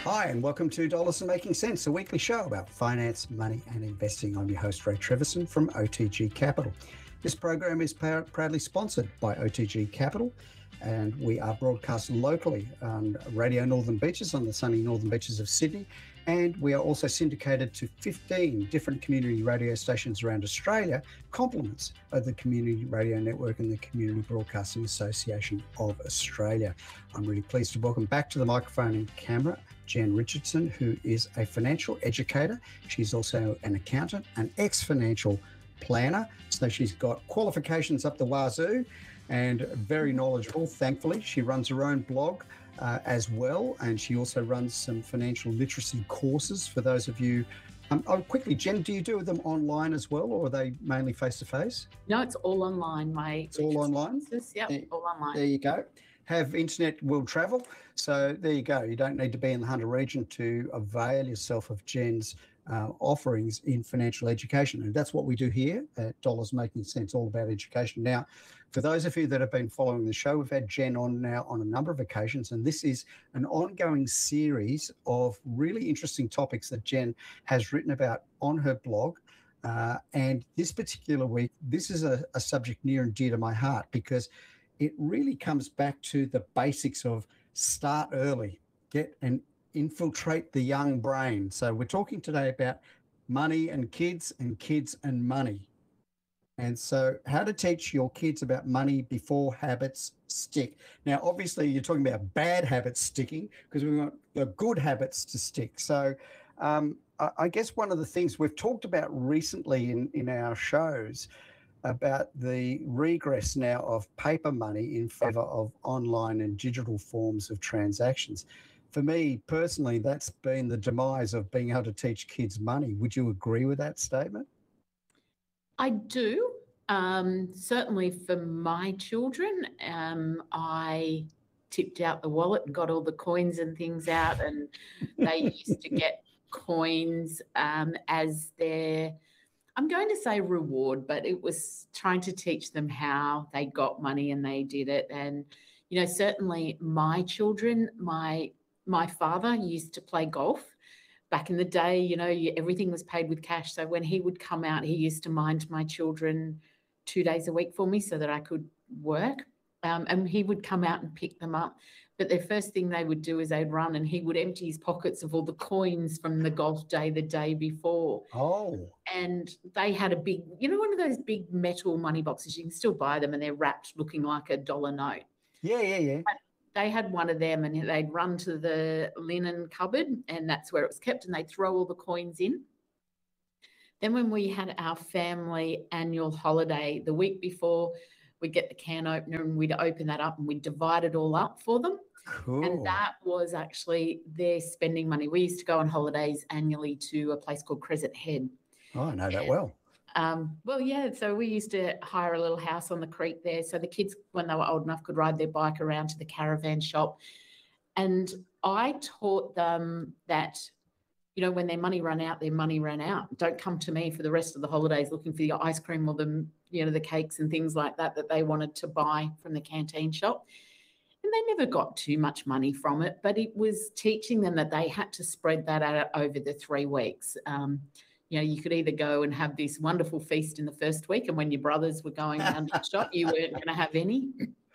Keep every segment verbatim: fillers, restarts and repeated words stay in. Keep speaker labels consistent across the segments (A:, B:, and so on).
A: Hi, and welcome to Dollars and Making Sense, a weekly show about finance, money, and investing. I'm your host, Ray Treverson from O T G Capital. This program is pr- proudly sponsored by O T G Capital, and we are broadcast locally on Radio Northern Beaches on the sunny northern beaches of Sydney, and we are also syndicated to fifteen different community radio stations around Australia, complements of the Community Radio Network and the Community Broadcasting Association of Australia. I'm really pleased to welcome back to the microphone and camera Jen Richardson, who is a financial educator. She's also an accountant, an ex-financial planner, so she's got qualifications up the wazoo and very knowledgeable, thankfully. She runs her own blog uh, as well, and she also runs some financial literacy courses for those of you. Um, oh, quickly, Jen, do you do them online as well, or are they mainly face-to-face?
B: No, it's all online. My
A: It's all online?
B: Yeah, all online.
A: There you go. Have internet will travel. So there you go. You don't need to be in the Hunter region to avail yourself of Jen's uh, offerings in financial education. And that's what we do here at Dollars Making Sense, all about education. Now, for those of you that have been following the show, we've had Jen on now on a number of occasions, and this is an ongoing series of really interesting topics that Jen has written about on her blog. Uh, and this particular week, this is a, a subject near and dear to my heart because it really comes back to the basics of start early, get and infiltrate the young brain. So we're talking today about money and kids and kids and money. And so how to teach your kids about money before habits stick. Now, obviously, you're talking about bad habits sticking because we want the good habits to stick. So um, I, I guess one of the things we've talked about recently in, in our shows about the regress now of paper money in favour of online and digital forms of transactions. For me personally, that's been the demise of being able to teach kids money. Would you agree with that statement?
B: I do. Um, certainly for my children, um, I tipped out the wallet and got all the coins and things out, and they used to get coins um, as their, I'm going to say reward, but it was trying to teach them how they got money and they did it. And, you know, certainly my children, my my father used to play golf. Back in the day, you know, everything was paid with cash. So when he would come out, he used to mind my children two days a week for me so that I could work. Um, and he would come out and pick them up. But the first thing they would do is they'd run and he would empty his pockets of all the coins from the golf day the day before.
A: Oh.
B: And they had a big, you know, one of those big metal money boxes. You can still buy them and they're wrapped looking like a dollar note.
A: Yeah, yeah, yeah.
B: But they had one of them and they'd run to the linen cupboard and that's where it was kept, and they'd throw all the coins in. Then when we had our family annual holiday the week before, we'd get the can opener and we'd open that up and we'd divide it all up for them.
A: Cool.
B: And that was actually their spending money. We used to go on holidays annually to a place called Crescent Head.
A: Oh, I know that
B: and,
A: well.
B: Um, well, yeah, so we used to hire a little house on the creek there so the kids, when they were old enough, could ride their bike around to the caravan shop. And I taught them that, you know, when their money ran out, their money ran out. Don't come to me for the rest of the holidays looking for the ice cream or the, you know, the cakes and things like that that they wanted to buy from the canteen shop. And they never got too much money from it, but it was teaching them that they had to spread that out over the three weeks. Um, you know, you could either go and have this wonderful feast in the first week, and when your brothers were going down to the shop, you weren't going to have any,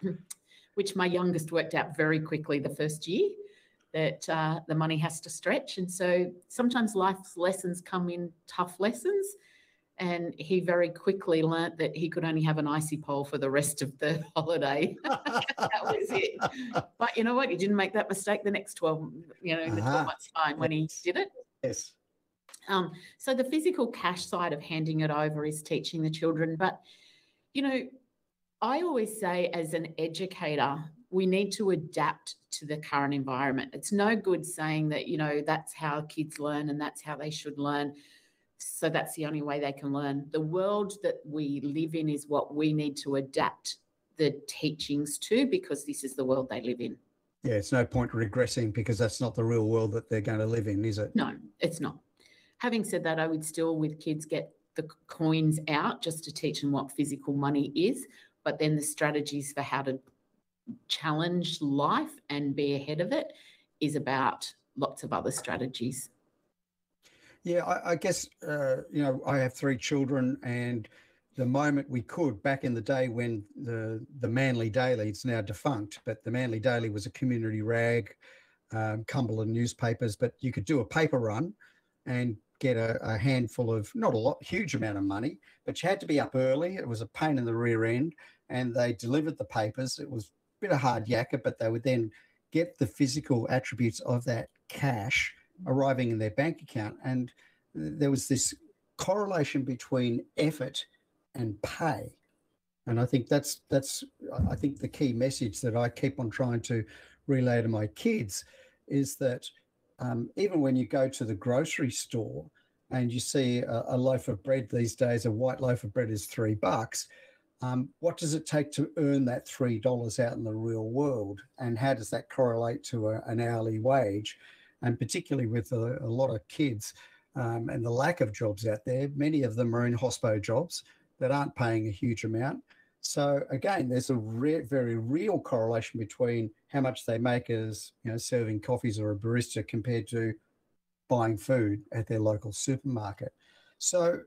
B: which my youngest worked out very quickly the first year, that uh, the money has to stretch. And so sometimes life's lessons come in tough lessons. And he very quickly learnt that he could only have an icy pole for the rest of the holiday. That was it. But you know what? He didn't make that mistake the next twelve, you know, in the twelve months time when he did it.
A: Yes.
B: Um, so the physical cash side of handing it over is teaching the children. But, you know, I always say as an educator, we need to adapt to the current environment. It's no good saying that, you know, that's how kids learn and that's how they should learn. So that's the only way they can learn. The world that we live in is what we need to adapt the teachings to, because this is the world they live in.
A: Yeah, it's no point regressing because that's not the real world that they're going to live in, is it?
B: No, it's not. Having said that, I would still, with kids, get the coins out just to teach them what physical money is, but then the strategies for how to challenge life and be ahead of it is about lots of other strategies.
A: Yeah, I, I guess, uh, you know, I have three children, and the moment we could, back in the day when the, the Manly Daily, it's now defunct, but the Manly Daily was a community rag, um, Cumberland newspapers, but you could do a paper run and get a, a handful of, not a lot, huge amount of money, but you had to be up early. It was a pain in the rear end, and they delivered the papers. It was a bit of hard yakka, but they would then get the physical attributes of that cash arriving in their bank account. And there was this correlation between effort and pay. And I think that's that's I think the key message that I keep on trying to relay to my kids is that um, even when you go to the grocery store and you see a, a loaf of bread these days, a white loaf of bread is three bucks. Um, what does it take to earn that three dollars out in the real world? And how does that correlate to a, an hourly wage? And particularly with a, a lot of kids um, and the lack of jobs out there, many of them are in hospo jobs that aren't paying a huge amount. So again, there's a re- very real correlation between how much they make as, you know, serving coffees or a barista compared to buying food at their local supermarket. So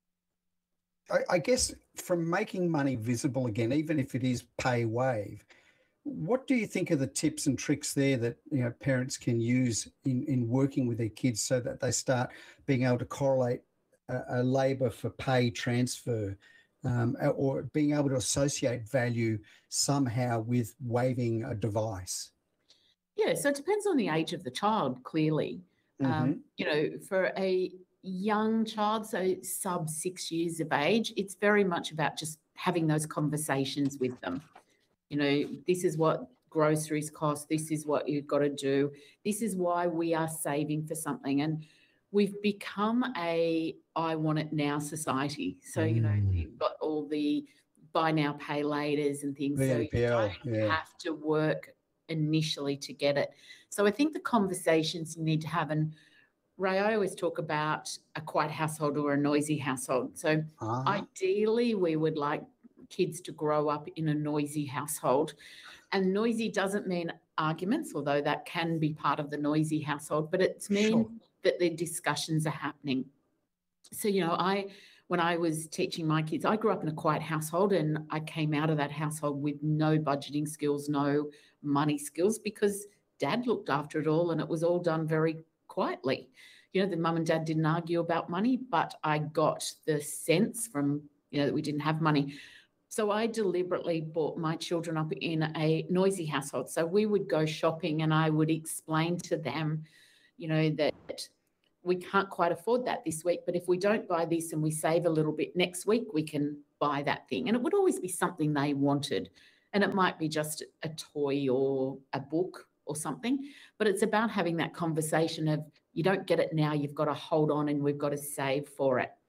A: I, I guess from making money visible again, even if it is pay wave, what do you think are the tips and tricks there that, you know, parents can use in, in working with their kids so that they start being able to correlate a, a labour for pay transfer, um, or being able to associate value somehow with waving a device?
B: Yeah, so it depends on the age of the child, clearly.
A: Mm-hmm.
B: Um, you know, for a young child, so sub six years of age, it's very much about just having those conversations with them. You know, this is what groceries cost. This is what you've got to do. This is why we are saving for something. And we've become a I want it now society. So, you know,
A: Mm.
B: you've got all the buy now, pay laters and things.
A: V
B: so
A: N
B: you
A: P L,
B: don't
A: yeah.
B: have to work initially to get it. So I think the conversations you need to have, and Ray, I always talk about a quiet household or a noisy household. So
A: Uh-huh.
B: ideally, we would like kids to grow up in a noisy household. And noisy doesn't mean arguments, although that can be part of the noisy household, but it's mean
A: Sure.
B: that the discussions are happening. So, you know, I when I was teaching my kids, I grew up in a quiet household, and I came out of that household with no budgeting skills, no money skills, because Dad looked after it all and it was all done very quietly. You know, the mum and dad didn't argue about money, but I got the sense from, you know, that we didn't have money. So I deliberately brought my children up in a noisy household. So we would go shopping and I would explain to them, you know, that we can't quite afford that this week, but if we don't buy this and we save a little bit next week, we can buy that thing. And it would always be something they wanted. And it might be just a toy or a book or something, but it's about having that conversation of, you don't get it now, you've got to hold on and we've got to save for it.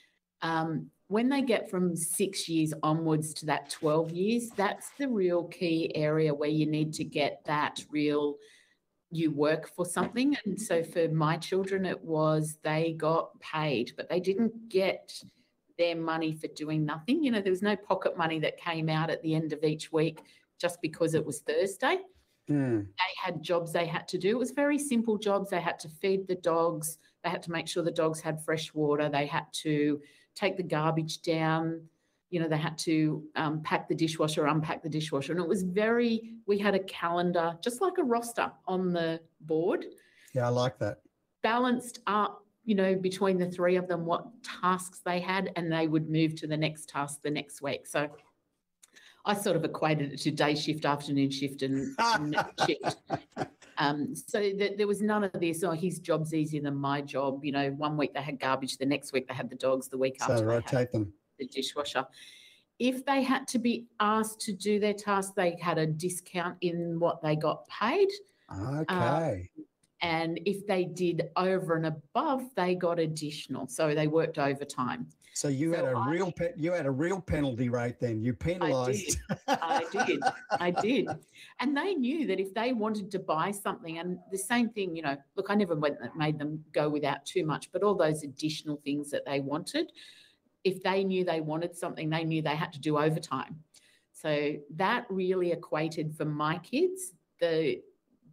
B: Um, when they get from six years onwards to that twelve years, that's the real key area where you need to get that real, you work for something. And so for my children, it was they got paid, but they didn't get their money for doing nothing. You know, there was no pocket money that came out at the end of each week just because it was Thursday.
A: Mm.
B: They had jobs they had to do. It was very simple jobs. They had to feed the dogs. They had to make sure the dogs had fresh water. They had to take the garbage down. You know, they had to um, pack the dishwasher, unpack the dishwasher. And it was very, we had a calendar, just like a roster on the board.
A: Yeah, I like that.
B: Balanced up, you know, between the three of them, what tasks they had, and they would move to the next task the next week. So I sort of equated it to day shift, afternoon shift, and night shift. Um, so th- there was none of this, oh, his job's easier than my job. You know, one week they had garbage, the next week they had the dogs, the week
A: So
B: after
A: rotate
B: they had
A: them.
B: the dishwasher. If they had to be asked to do their task, they had a discount in what they got paid.
A: Okay.
B: Um, and if they did over and above, they got additional. So they worked overtime.
A: So you
B: So
A: had a
B: I-
A: real pe- you had a real penalty rate then. You penalised.
B: I did. I did. And they knew that if they wanted to buy something, and the same thing, you know, look, I never went made them go without too much, but all those additional things that they wanted, if they knew they wanted something, they knew they had to do overtime. So that really equated for my kids, the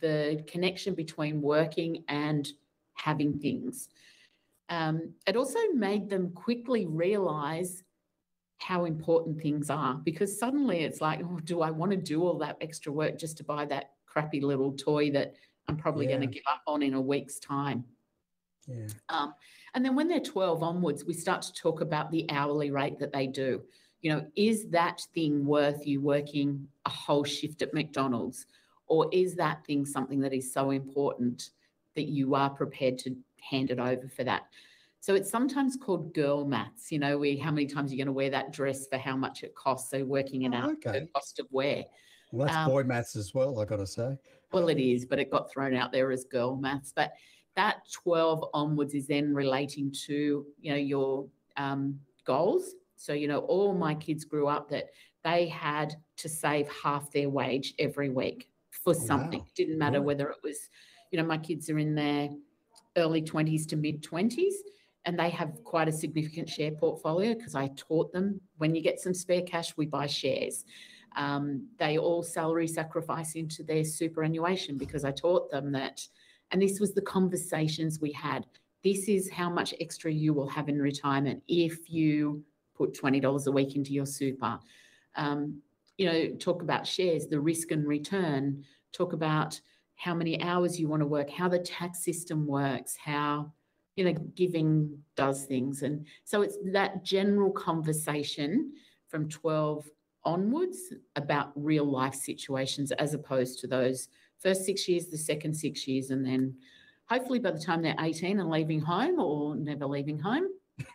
B: the connection between working and having things. Um, it also made them quickly realise how important things are, because suddenly it's like, oh, do I want to do all that extra work just to buy that crappy little toy that I'm probably
A: Yeah.
B: going to give up on in a week's time?
A: Yeah.
B: Um, and then when they're twelve onwards, we start to talk about the hourly rate that they do. You know, is that thing worth you working a whole shift at McDonald's? Or is that thing something that is so important that you are prepared to hand it over for that? So it's sometimes called girl maths. You know, we how many times you're going to wear that dress for how much it costs. So working it
A: Oh,
B: out,
A: okay.
B: the cost of wear.
A: Well, that's
B: Um,
A: boy maths as well, I got to say.
B: Well, it is, but it got thrown out there as girl maths. But that twelve onwards is then relating to, you know, your um, goals. So, you know, all my kids grew up that they had to save half their wage every week for
A: Oh,
B: something.
A: wow.
B: It didn't matter
A: Good.
B: whether it was, you know, my kids are in their early twenties to mid twenties, and they have quite a significant share portfolio because I taught them when you get some spare cash, we buy shares. Um, they all salary sacrifice into their superannuation because I taught them that. And this was the conversations we had. This is how much extra you will have in retirement if you put twenty dollars a week into your super. Um, you know, talk about shares, the risk and return, talk about how many hours you want to work, how the tax system works, how, you know, giving does things. And so it's that general conversation from twelve onwards about real life situations, as opposed to those first six years, the second six years, and then hopefully by the time they're eighteen and leaving home or never leaving home,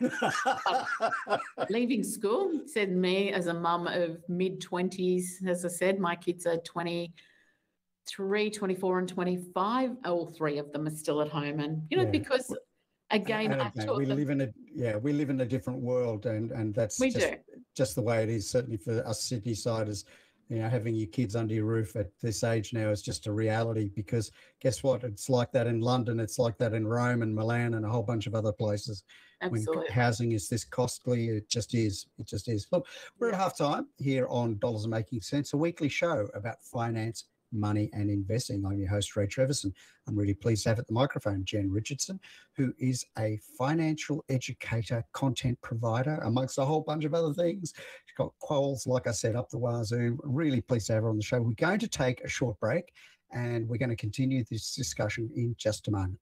B: leaving school. Said me as a mum of mid twenties, as I said, my kids are twenty-three, twenty-four and twenty-five. All three of them are still at home. And, you know,
A: Yeah.
B: because again,
A: And
B: I've
A: again,
B: taught
A: we
B: them.
A: live in a yeah, we live in a different world, and and that's
B: We
A: just
B: do.
A: just the way it is. Certainly for us Sydney siders, you know, having your kids under your roof at this age now is just a reality. Because guess what? It's like that in London. It's like that in Rome and Milan and a whole bunch of other places.
B: Absolutely.
A: When housing is this costly, it just is. It just is. Look, we're at halftime here on Dollars and Making Sense, a weekly show about finance, money and investing. I'm your host, Ray Treverson. I'm really pleased to have at the microphone Jen Richardson, who is a financial educator, content provider, amongst a whole bunch of other things. She's got quals, like I said, up the wazoo. Really pleased to have her on the show. We're going to take a short break and we're going to continue this discussion in just a moment.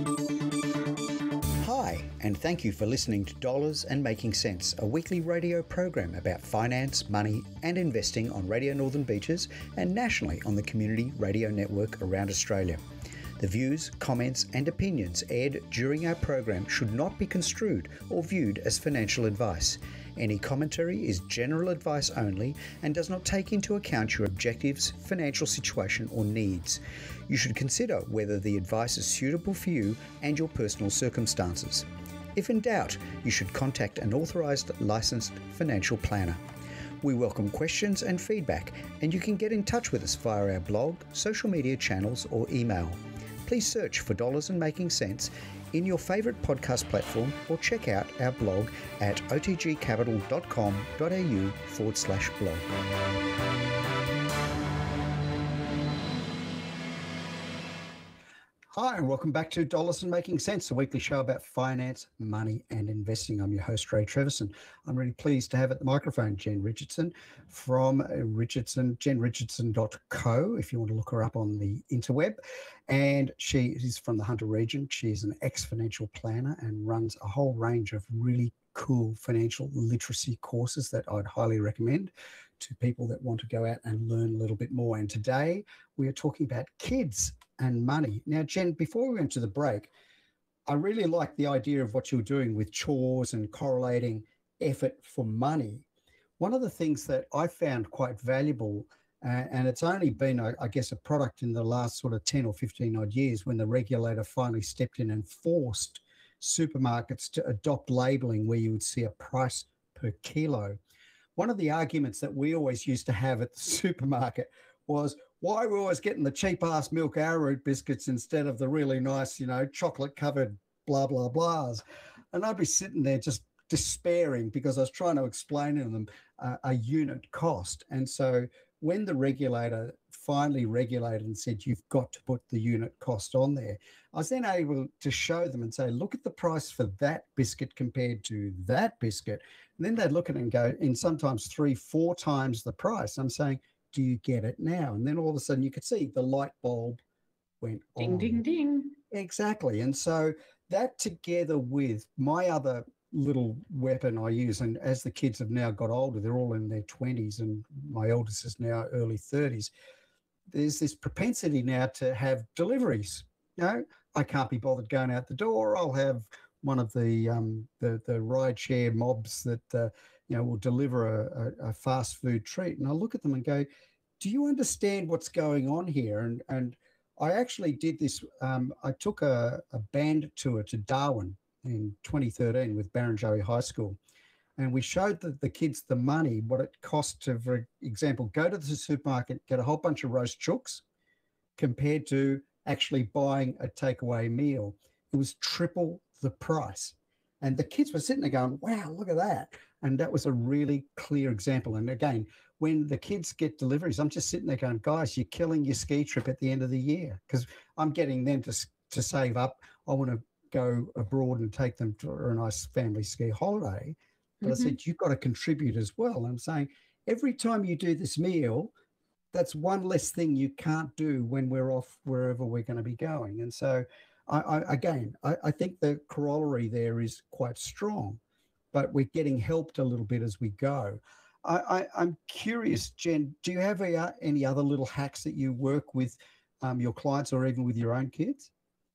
A: Hi, and thank you for listening to Dollars and Making Sense, a weekly radio program about finance, money and investing on Radio Northern Beaches and nationally on the Community Radio Network around Australia. The views, comments and opinions aired during our program should not be construed or viewed as financial advice. Any commentary is general advice only and does not take into account your objectives, financial situation or needs. You should consider whether the advice is suitable for you and your personal circumstances. If in doubt, you should contact an authorised licensed financial planner. We welcome questions and feedback, and you can get in touch with us via our blog, social media channels or email. Please search for Dollars and Making Sense in your favourite podcast platform or check out our blog at otgcapital.com.au forward slash blog. Hi, and welcome back to Dollars and Making Sense, a weekly show about finance, money and investing. I'm your host, Ray Treverson. I'm really pleased to have at the microphone Jen Richardson from Richardson, jen richardson dot co, if you want to look her up on the interweb. And she is from the Hunter region. She's an ex-financial planner and runs a whole range of really cool financial literacy courses that I'd highly recommend to people that want to go out and learn a little bit more. And today we are talking about kids and money. Now, Jen, before we went to the break, I really like the idea of what you're doing with chores and correlating effort for money. One of the things that I found quite valuable, uh, and it's only been, I, I guess, a product in the last sort of ten or fifteen odd years when the regulator finally stepped in and forced supermarkets to adopt labelling where you would see a price per kilo. One of the arguments that we always used to have at the supermarket was, why are we always getting the cheap-ass milk arrowroot biscuits instead of the really nice, you know, chocolate-covered blah, blah, blahs? And I'd be sitting there just despairing because I was trying to explain to them uh, a unit cost. And so when the regulator finally regulated and said, you've got to put the unit cost on there, I was then able to show them and say, look at the price for that biscuit compared to that biscuit. And then they'd look at it and go, in sometimes three, four times the price. I'm saying, do you get it now? And then all of a sudden you could see the light bulb went
B: Ding,
A: on.
B: ding, ding.
A: Exactly. And so that together with my other little weapon I use, and as the kids have now got older, they're all in their twenties and my eldest is now early thirties, there's this propensity now to have deliveries. You know, I can't be bothered going out the door. I'll have one of the um, the, the ride share mobs that, uh, you know, will deliver a, a, a fast food treat. And I look at them and go, do you understand what's going on here? And, and I actually did this. Um, I took a, a band tour to Darwin in twenty thirteen with Barrenjoey High School. And we showed the, the kids the money, what it cost to, for example, go to the supermarket, get a whole bunch of roast chooks compared to actually buying a takeaway meal. It was triple the price. And the kids were sitting there going, wow, look at that. And that was a really clear example. And again, when the kids get deliveries, I'm just sitting there going, guys, you're killing your ski trip at the end of the year, because I'm getting them to, to save up. I want to go abroad and take them to a nice family ski holiday. But mm-hmm. I said, you've got to contribute as well. And I'm saying, every time you do this meal, that's one less thing you can't do when we're off wherever we're going to be going. And so, I, I, again, I, I think the corollary there is quite strong, but we're getting helped a little bit as we go. I, I, I'm curious, Jen, do you have a, any other little hacks that you work with um, your clients or even with your own kids?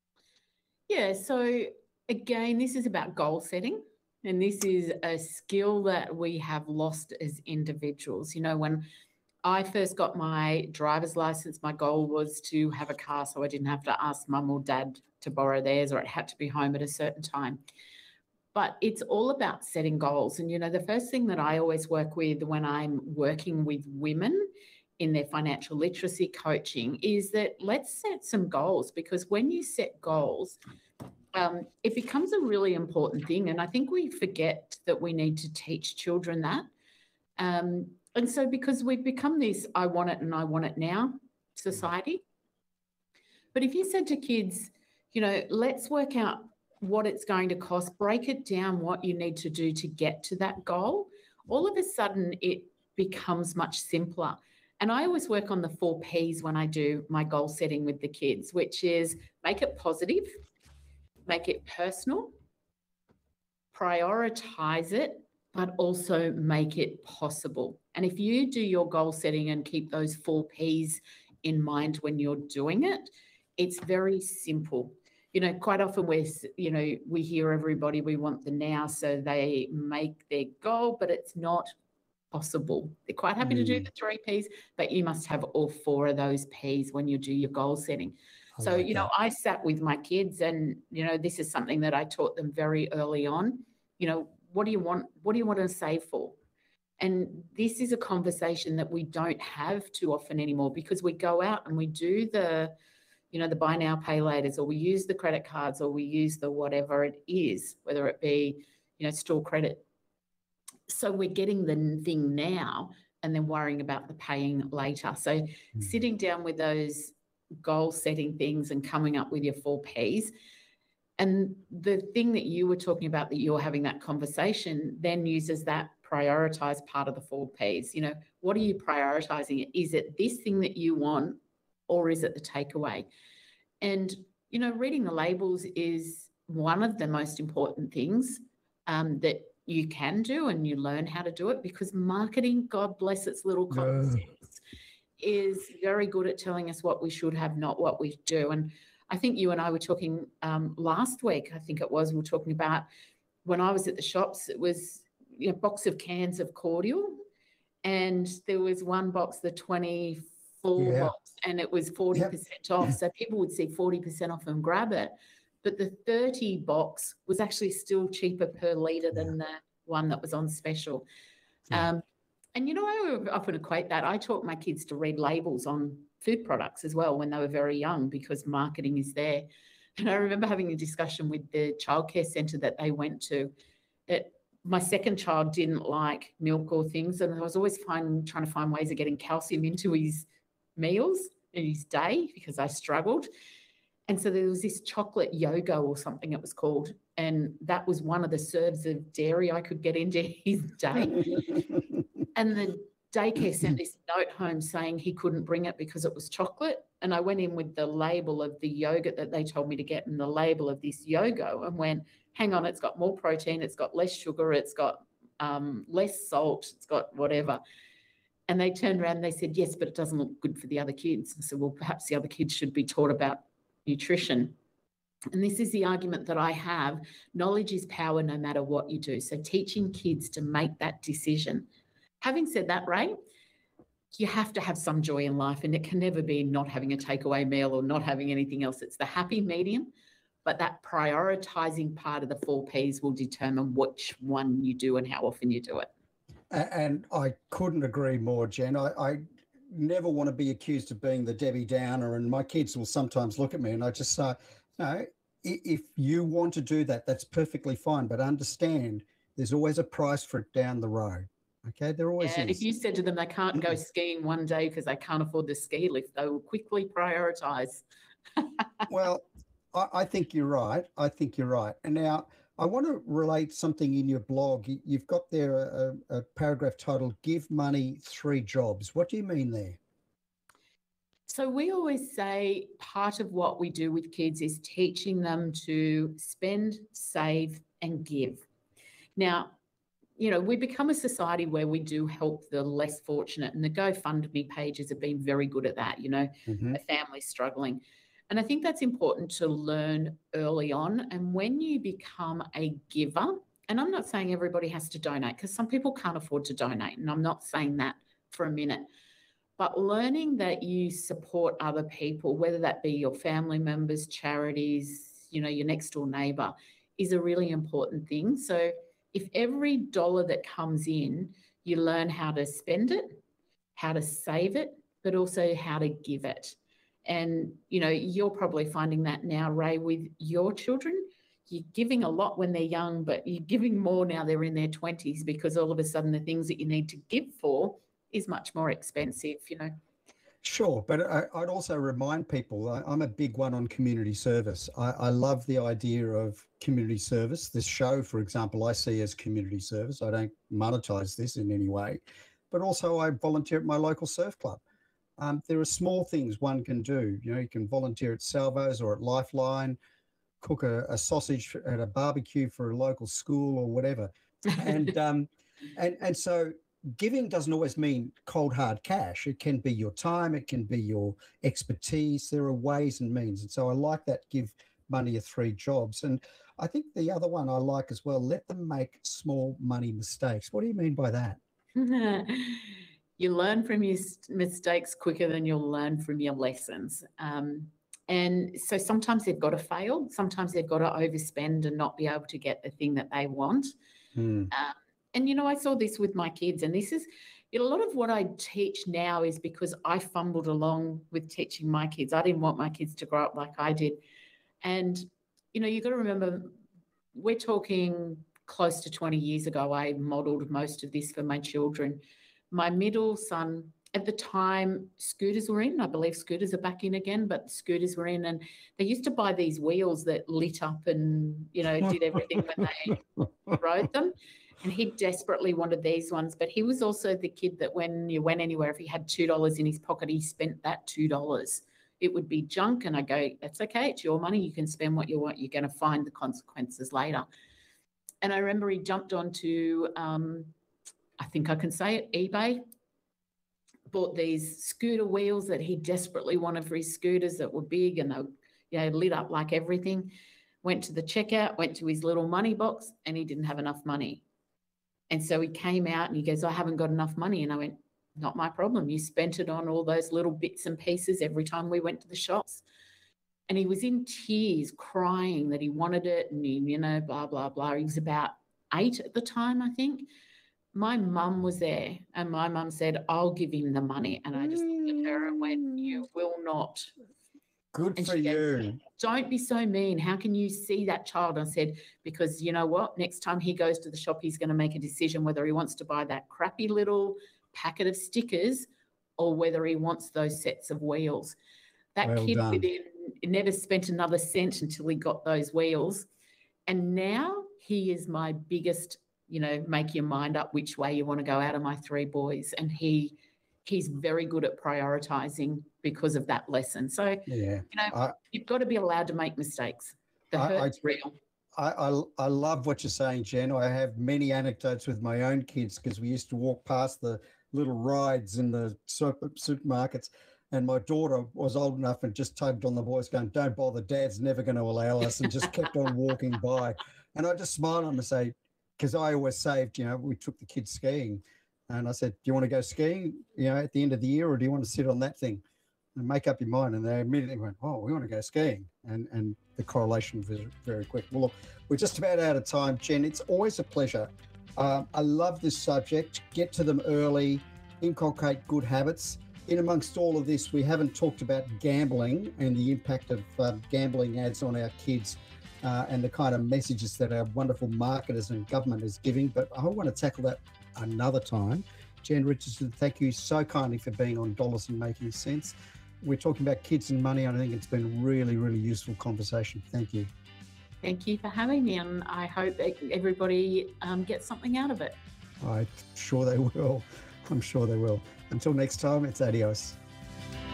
B: Yeah, so again, this is about goal setting, and this is a skill that we have lost as individuals. You know, when I first got my driver's license, my goal was to have a car so I didn't have to ask mum or dad to borrow theirs, or it had to be home at a certain time. But it's all about setting goals. And, you know, the first thing that I always work with when I'm working with women in their financial literacy coaching is that let's set some goals, because when you set goals, um, it becomes a really important thing. And I think we forget that we need to teach children that. Um, and so because we've become this I want it and I want it now society. But if you said to kids, you know, let's work out what it's going to cost, break it down, what you need to do to get to that goal, all of a sudden it becomes much simpler. And I always work on the four Ps when I do my goal setting with the kids, which is make it positive, make it personal, prioritize it, but also make it possible. And if you do your goal setting and keep those four Ps in mind when you're doing it, it's very simple. You know, quite often we're, you know, we hear everybody, we want the now, so they make their goal, but it's not possible. They're quite happy mm. to do the three Ps, but you must have all four of those Ps when you do your goal setting. I so, like you know, that. I sat with my kids and, you know, this is something that I taught them very early on. You know, what do you want? What do you want to save for? And this is a conversation that we don't have too often anymore, because we go out and we do the, you know, the buy now, pay laters, or we use the credit cards, or we use the whatever it is, whether it be, you know, store credit. So we're getting the thing now and then worrying about the paying later. So mm-hmm. sitting down with those goal setting things and coming up with your four Ps. And the thing that you were talking about, that you're having that conversation, then uses that prioritize part of the four Ps. You know, what are you prioritizing? Is it this thing that you want, or is it the takeaway? And, you know, reading the labels is one of the most important things um, that you can do, and you learn how to do it, because marketing, God bless its little common sense, is very good at telling us what we should have, not what we do. And I think you and I were talking um, last week, I think it was, we were talking about when I was at the shops, it was, you know, a box of cans of cordial, and there was one box, the twenty-four yeah. box, and it was forty percent yep. off. So people would see forty percent off and grab it. But the thirty box was actually still cheaper per litre than the one that was on special. Yeah. Um, and, you know, I often equate that. I taught my kids to read labels on food products as well when they were very young, because marketing is there. And I remember having a discussion with the childcare centre that they went to. It, my second child didn't like milk or things, and I was always find, trying to find ways of getting calcium into his meals in his day because I struggled. And so there was this chocolate yogo or something it was called. And that was one of the serves of dairy I could get into his day. And the daycare sent this note home saying he couldn't bring it because it was chocolate. And I went in with the label of the yogurt that they told me to get and the label of this yogo and went, hang on, it's got more protein, it's got less sugar, it's got um, less salt, it's got whatever. And they turned around and they said, yes, but it doesn't look good for the other kids. And so, well, perhaps the other kids should be taught about nutrition. And this is the argument that I have. Knowledge is power no matter what you do. So teaching kids to make that decision. Having said that, Ray, you have to have some joy in life, and it can never be not having a takeaway meal or not having anything else. It's the happy medium, but that prioritising part of the four Ps will determine which one you do and how often you do it.
A: And I couldn't agree more, Jen. I, I never want to be accused of being the Debbie Downer, and my kids will sometimes look at me and I just say, no, if you want to do that, that's perfectly fine, but understand there's always a price for it down the road. Okay, there always
B: and
A: is.
B: If you said to them they can't go skiing one day because they can't afford the ski lift, they will quickly prioritise.
A: Well, I, I think you're right. I think you're right. And now I want to relate something in your blog. You've got there a, a paragraph titled "Give Money Three Jobs." What do you mean there?
B: So we always say part of what we do with kids is teaching them to spend, save, and give. Now, you know, we become a society where we do help the less fortunate, and the GoFundMe pages have been very good at that, you know,
A: mm-hmm.
B: a family struggling. And I think that's important to learn early on. And when you become a giver, and I'm not saying everybody has to donate because some people can't afford to donate, and I'm not saying that for a minute, but learning that you support other people, whether that be your family members, charities, you know, your next door neighbour, is a really important thing. So if every dollar that comes in, you learn how to spend it, how to save it, but also how to give it. And, you know, you're probably finding that now, Ray, with your children. You're giving a lot when they're young, but you're giving more now they're in their twenties because all of a sudden the things that you need to give for is much more expensive, you know.
A: Sure, but I, I'd also remind people, I, I'm a big one on community service. I, I love the idea of community service. This show, for example, I see as community service. I don't monetize this in any way, but also I volunteer at my local surf club. Um, there are small things one can do. You know, you can volunteer at Salvos or at Lifeline, cook a, a sausage at a barbecue for a local school or whatever. And um, and and so giving doesn't always mean cold hard cash. It can be your time, it can be your expertise. There are ways and means. And so I like that give money a three jobs. And I think the other one I like as well, let them make small money mistakes. What do you mean by that?
B: You learn from your mistakes quicker than you'll learn from your lessons. Um, and so sometimes they've got to fail. Sometimes they've got to overspend and not be able to get the thing that they want.
A: Hmm.
B: Um, and, you know, I saw this with my kids, and this is, you know, a lot of what I teach now is because I fumbled along with teaching my kids. I didn't want my kids to grow up like I did. And, you know, you've got to remember, we're talking close to twenty years ago. I modelled most of this for my children. My middle son, at the time, scooters were in. I believe scooters are back in again, but scooters were in. And they used to buy these wheels that lit up and, you know, did everything when they rode them. And he desperately wanted these ones. But he was also the kid that when you went anywhere, if he had two dollars in his pocket, he spent that two dollars. It would be junk. And I go, that's okay. It's your money. You can spend what you want. You're going to find the consequences later. And I remember he jumped onto, um, I think I can say it, eBay, bought these scooter wheels that he desperately wanted for his scooters that were big and they, you know, lit up like everything. Went to the checkout, went to his little money box, and he didn't have enough money. And so he came out and he goes, I haven't got enough money. And I went, not my problem. You spent it on all those little bits and pieces every time we went to the shops. And he was in tears, crying that he wanted it and, he, you know, blah, blah, blah. He was about eight at the time, I think. My mum was there and my mum said, I'll give him the money. And I just looked at her and went, you will not.
A: Good
B: and
A: for you. Goes,
B: don't be so mean. How can you see that child? I said, because you know what? Next time he goes to the shop, he's going to make a decision whether he wants to buy that crappy little packet of stickers or whether he wants those sets of wheels. That
A: Well
B: kid
A: done.
B: within never spent another cent until he got those wheels. And now he is my biggest, you know, make your mind up which way you want to go out of my three boys. And he he's very good at prioritizing because of that lesson. So,
A: Yeah.
B: you know,
A: I,
B: you've got to be allowed to make mistakes. The
A: I, I
B: hurt's real.
A: I, I, I love what you're saying, Jen. I have many anecdotes with my own kids because we used to walk past the little rides in the super, supermarkets, and my daughter was old enough and just tugged on the boys going, don't bother, Dad's never going to allow us, and just kept on walking by. And I just smiled at them and say, because I always saved, you know, we took the kids skiing. And I said, do you want to go skiing, you know, at the end of the year, or do you want to sit on that thing? And make up your mind. And they immediately went, oh, we want to go skiing. And and the correlation was very quick. Well, look, we're just about out of time, Jen. It's always a pleasure. Um, I love this subject. Get to them early, inculcate good habits. In amongst all of this, we haven't talked about gambling and the impact of um, gambling ads on our kids uh, and the kind of messages that our wonderful marketers and government is giving. But I want to tackle that another time. Jen Richardson, thank you so kindly for being on Dollars and Making Sense. We're talking about kids and money, and I think it's been a really, really useful conversation. Thank you.
B: Thank you for having me, and I hope that everybody um, gets something out of it.
A: I'm sure they will. I'm sure they will. Until next time, it's adios.